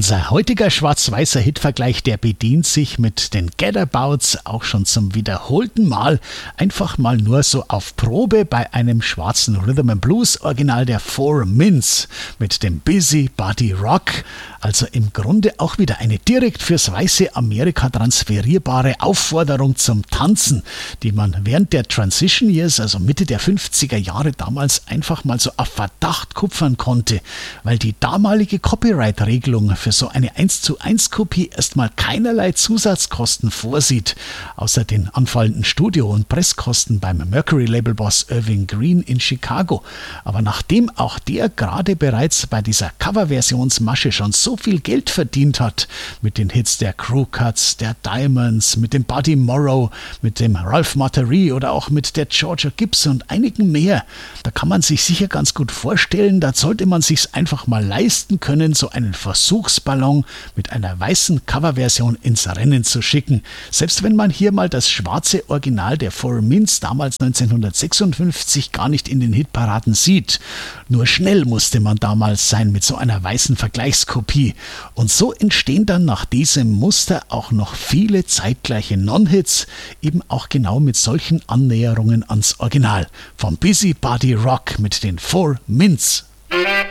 Unser heutiger schwarz-weißer Hitvergleich, der bedient sich mit den Get-Abouts auch schon zum wiederholten Mal einfach mal nur so auf Probe bei einem schwarzen Rhythm-and-Blues-Original der Four Mints mit dem Busy Body Rock. Also im Grunde auch wieder eine direkt fürs weiße Amerika transferierbare Aufforderung zum Tanzen, die man während der Transition Years, also Mitte der 50er Jahre damals einfach mal so auf Verdacht kupfern konnte, weil die damalige Copyright-Regelung für so eine 1:1 Kopie erstmal keinerlei Zusatzkosten vorsieht, außer den anfallenden Studio- und Presskosten beim Mercury-Label-Boss Irving Green in Chicago. Aber nachdem auch der gerade bereits bei dieser Coverversionsmasche schon so viel Geld verdient hat, mit den Hits der Crew Cuts, der Diamonds, mit dem Buddy Morrow, mit dem Ralph Materie oder auch mit der Georgia Gibson und einigen mehr, da kann man sich sicher ganz gut vorstellen, da sollte man sich's einfach mal leisten können, so einen Versuchsballon mit einer weißen Coverversion ins Rennen zu schicken. Selbst wenn man hier mal das schwarze Original der Four Mints damals 1956 gar nicht in den Hitparaden sieht. Nur schnell musste man damals sein mit so einer weißen Vergleichskopie. Und so entstehen dann nach diesem Muster auch noch viele zeitgleiche Non-Hits, eben auch genau mit solchen Annäherungen ans Original. Vom Busy Body Rock mit den Four Mints.